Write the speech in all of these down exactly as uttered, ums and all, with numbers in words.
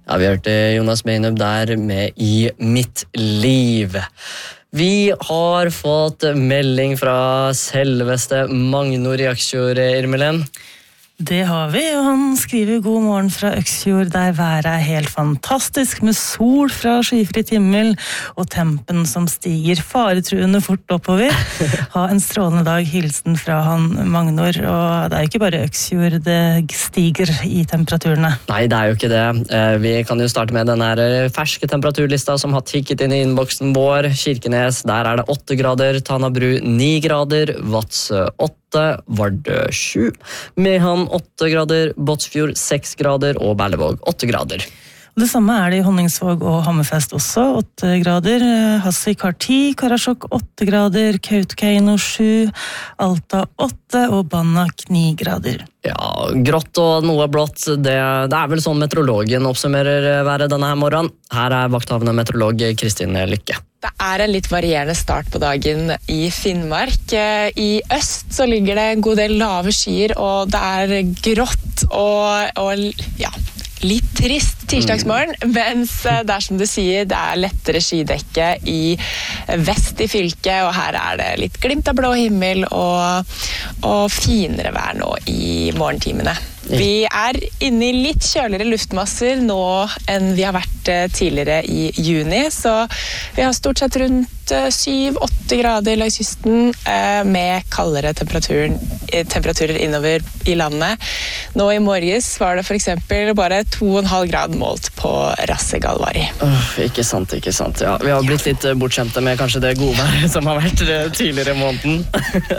Ja, vi hørte Jonas Beinub der med I mitt liv. Vi har fått melding fra selveste Magnor i Øksfjord, Irmelen. Det har vi, og han skriver god morgen fra Øksfjord, der været er helt fantastisk, med sol fra skyfritt himmel, og tempen som stiger faretruende fort oppover. Ha en strålende dag, hilsen fra han Magnor, og det er jo ikke bare Øksfjord det stiger I temperaturene. Nei, det er jo ikke det. Vi kan jo starte med den her ferske temperaturlista som har tikket inn I innboksen vår. Kirkenes, der er det åtte grader, Tanabru ni grader, Vadsø åtte, Vardø sju, Mehamn åtte grader, Båtsfjord seks grader og Berlevåg åtte grader. Det samme er det I Honningsvåg og Hammerfest også, åtte grader, Hasvik har ti, Karasjok åtte grader, Kautokeino sju, Alta åtte og Banak ni grader. Ja, grått og noe blått, det, det er vel sånn meteorologen oppsummerer været denne her morgenen. Her er vakthavende meteorolog Kristin Lykke. Det er en litt varierende start på dagen I Finnmark. I øst så ligger det en god del lave skyer, og det er grått og, og ja, litt trist tirsdagsmorgen, mm. mens det er som du sier, det er lettere skydekke I vest I fylket, og her er det litt glimt av blå himmel og, og finere vær nå I morgentimene. Vi er inne I litt kjøligere luftmasser nå enn vi har vært tidligere I juni, så vi har stort sett rundt syv åtte grader langs kysten med kaldere temperaturer innover I landet. Nå I morges var det for eksempel bare to og en halv grad målt på Rassegalvari. Oh, ikke sant, ikke sant. Ja, vi har blitt litt bortskjemte med kanskje det gode været som har vært tidligere I måneden.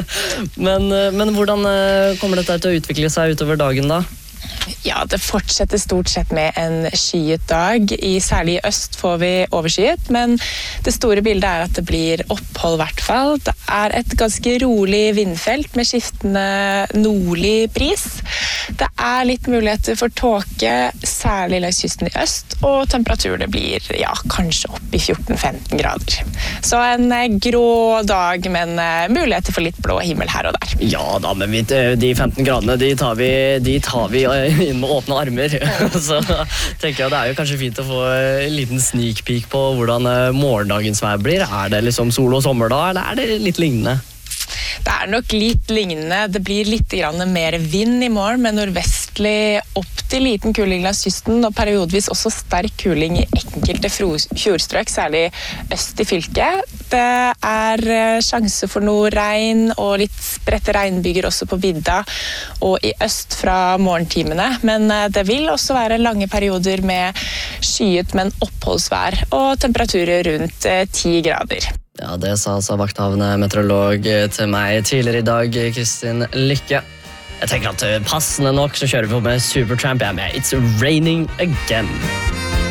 men, men hvordan kommer dette til å utvikle seg utover dagen da? Ja, det fortsetter stort sett med en skyet dag. I særlig I øst får vi overskyet, men det store bildet er at det blir opphold I hvert fall. Det er et ganske rolig vindfelt med skiftende nordlig bris. Det er litt muligheter for tåke, særlig langs kysten I øst, og temperaturen blir ja, kanskje opp I fjorten femten grader. Så en grå dag, men muligheter for litt blå himmel her og der. Ja da, men vi, de femten gradene, de tar vi, de tar vi inn med åpne armer. Så tenker jeg det er jo kanskje fint å få en liten sneak peek på hvordan morgendagens vær blir. Er det liksom sol og sommer da, eller er det litt lignende? Det er nok litt lignende. Det blir litt grann mer vind I morgen, med nordvestlig opp til liten kuling langs kysten, og periodvis også sterk kuling I enkelte fjordstrøk, særlig øst I fylket. Det er sjanse for noe regn og litt spredte regnbyger også på vidda og I øst fra morgentimene, men det vil også være lange perioder med skyet, men oppholdsvær og temperaturer rundt ti grader. Ja, det sa altså vakthavende meteorolog til meg tidligere I dag, Kristin Lykke. Jeg tenker at passende nok så kjører vi på med Supertramp. Jeg er med It's Raining Again.